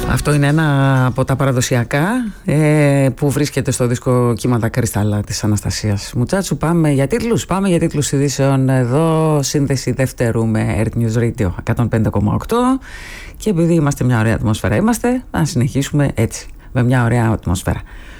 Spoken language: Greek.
Αυτό είναι ένα από τα παραδοσιακά που βρίσκεται στο δίσκο Κύματα Κρυστάλλα της Αναστασίας Μουτσάτσου. Πάμε για τίτλους ειδήσεων εδώ. Σύνδεση δεύτερου με Earth News Radio 105,8. Και επειδή είμαστε μια ωραία ατμόσφαιρα, να συνεχίσουμε έτσι, με μια ωραία ατμόσφαιρα.